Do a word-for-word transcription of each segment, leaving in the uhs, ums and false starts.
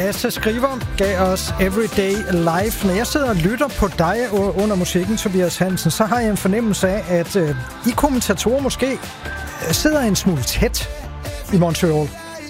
Lasse Skriver gav os Everyday Life. Når jeg sidder og lytter på dig under musikken, Tobias Hansen, så har jeg en fornemmelse af, at øh, I kommentatorer måske sidder en smule tæt i Montreal.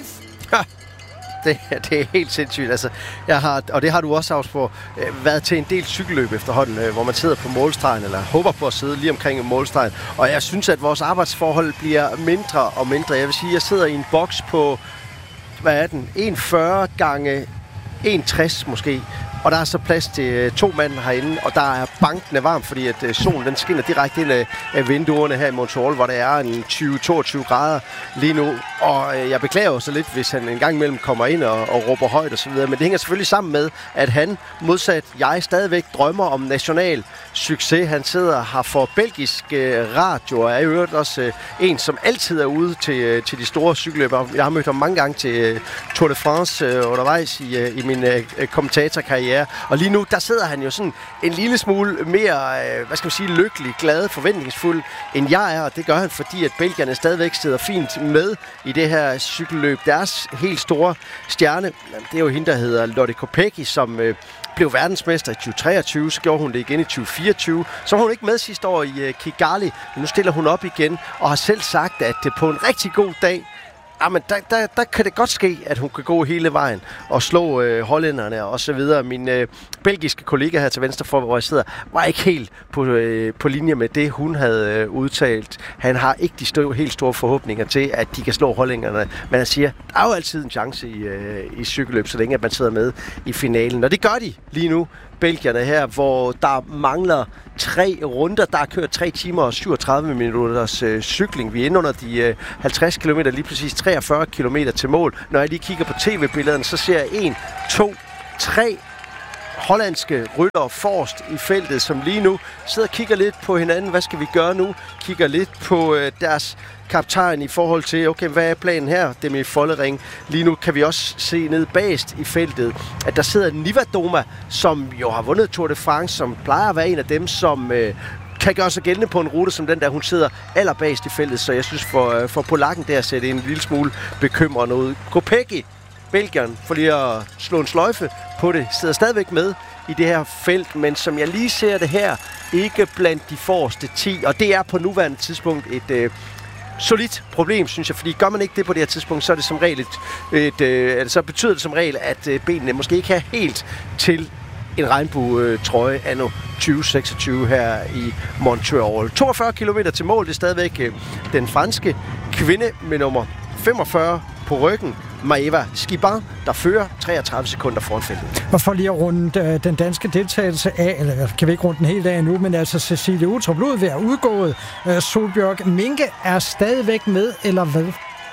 Det, det er helt sindssygt. Altså, jeg har, og det har du også, Ausborg, øh, været til en del cykelløb efterhånden, øh, hvor man sidder på målstregen, eller håber på at sidde lige omkring målstregen. Og jeg synes, at vores arbejdsforhold bliver mindre og mindre. Jeg vil sige, at jeg sidder i en boks på, hvad er den? en komma fyrre gange en komma tres måske. Og der er så plads til to mand herinde, og der er bankende varmt, fordi at solen den skinner direkte ind af vinduerne her i Montreal, hvor der er en tyve til toogtyve grader lige nu. Og jeg beklager jo så lidt, hvis han en gang imellem kommer ind og, og råber højt og så videre. Men det hænger selvfølgelig sammen med, at han, modsat jeg, stadigvæk drømmer om national succes. Han sidder her for belgisk radio, og er i øvrigt også en, som altid er ude til, til de store cykelløber. Jeg har mødt ham mange gange til Tour de France undervejs i, i min kommentatorkarriere. Og lige nu, der sidder han jo sådan en lille smule mere, hvad skal man sige, lykkelig, glad, forventningsfuld, end jeg er. Og det gør han, fordi at belgierne stadigvæk sidder fint med i det her cykelløb. Deres helt store stjerne, det er jo hende, der hedder Lotte Kopecky, som øh, blev verdensmester i tyve treogtyve. Så gjorde hun det igen i tyve fireogtyve. Så var hun ikke med sidste år i øh, Kigali. Men nu stiller hun op igen og har selv sagt, at det på en rigtig god dag, jamen, der, der, der kan det godt ske, at hun kan gå hele vejen og slå øh, hollænderne og så videre. Min øh, belgiske kollega her til venstre for, hvor jeg sidder, var ikke helt på, øh, på linje med det, hun havde øh, udtalt. Han har ikke de store, helt store forhåbninger til, at de kan slå hollænderne. Men han siger, der er jo altid en chance i, øh, i cykelløb, så længe at man sidder med i finalen. Og det gør de lige nu, belgierne her, hvor der mangler tre runder. Der er kørt tre timer og syvogtredive minutters øh, cykling. Vi er inde under de øh, halvtreds kilometer, lige præcis treogfyrre kilometer til mål. Når jeg lige kigger på tv-billederne, så ser jeg en, to, tre hollandske ryttere forrest i feltet, som lige nu sidder og kigger lidt på hinanden. Hvad skal vi gøre nu? Kigger lidt på øh, deres kaptajn i forhold til, okay, hvad er planen her? Det med Follering. Lige nu kan vi også se ned bagest i feltet, at der sidder Nivadoma, som jo har vundet Tour de France, som plejer at være en af dem, som øh, kan gøre sig gældende på en rute som den der. Hun sidder allerbagest i feltet, så jeg synes for, øh, for polakken der ser det en lille smule bekymrende ud. Kopecky, belgieren, for lige at slå en sløjfe på det, sidder stadigvæk med i det her felt, men som jeg lige ser det her, ikke blandt de forreste ti, og det er på nuværende tidspunkt et øh, solidt problem, synes jeg, fordi gør man ikke det på det her tidspunkt, så er det som regel et, et øh, altså, så betyder det som regel, at øh, benene måske ikke er helt til en regnbue-trøje anno tyve seksogtyve her i Montreal. toogfyrre kilometer til mål, det er stadigvæk øh, den franske kvinde med nummer femogfyrre på ryggen, Maëva Skibin, der fører treogtredive sekunder foran feltet. Og for lige at runde øh, den danske deltagelse af, eller kan vi ikke runde den helt af nu, men altså Cecilie Uttrup Ludvig er udgået. Øh, Solbjørg Minke er stadigvæk med, eller hvad?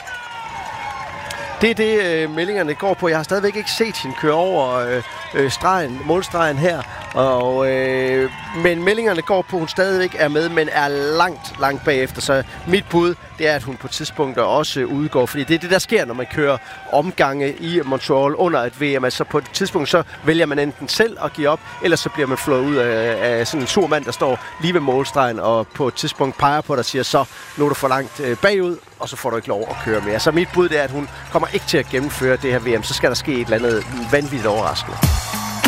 Det er det, øh, meldingerne går på. Jeg har stadigvæk ikke set hende køre over øh, øh, stregen, målstregen her. Og, øh, men meldingerne går på, at hun stadigvæk er med, men er langt, langt bagefter. Så mit bud, det er, at hun på tidspunkter også udgår. Fordi det er det, der sker, når man kører omgange i Montreal under et V M. Altså på et tidspunkt, så vælger man enten selv at give op, eller så bliver man flået ud af, af sådan en sur mand, der står lige ved målstregen, og på et tidspunkt peger på dig og siger, så nu er du for langt øh, bagud, og så får du ikke lov at køre mere. Så mit bud, det er, at hun kommer ikke til at gennemføre det her V M. Så skal der ske et eller andet vanvittigt overraskende.